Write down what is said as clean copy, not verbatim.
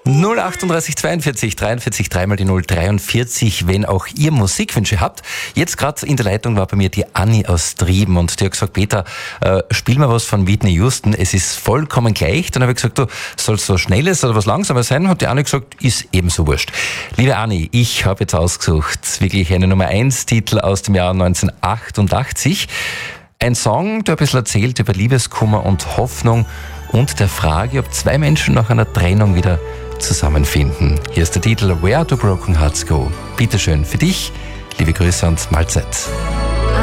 038 42 43 dreimal die 043, wenn auch ihr Musikwünsche habt. Jetzt gerade in der Leitung war bei mir die Anni aus Trieben und die hat gesagt, Peter, spiel mal was von Whitney Houston, es ist vollkommen gleich. Dann habe ich gesagt, du, soll es was Schnelles oder was Langsames sein? Hat die Anni gesagt, ist ebenso wurscht. Liebe Anni, ich habe jetzt ausgesucht, wirklich eine Nummer 1 Titel aus dem Jahr 1988. Ein Song, der ein bisschen erzählt über Liebeskummer und Hoffnung und der Frage, ob zwei Menschen nach einer Trennung wieder zusammenfinden. Hier ist der Titel Where Do Broken Hearts Go. Bitteschön für dich, liebe Grüße und Mahlzeit.